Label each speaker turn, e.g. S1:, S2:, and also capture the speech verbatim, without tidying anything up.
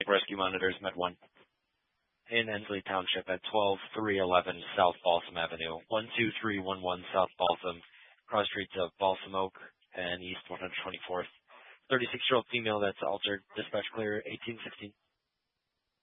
S1: Rescue Monitors, Med one. In Ensley Township at twelve three eleven South Balsam Avenue, one two three one one South Balsam, cross streets of Balsam Oak and East one hundred twenty-fourth. thirty-six-year-old female that's altered. Dispatch clear eighteen sixteen.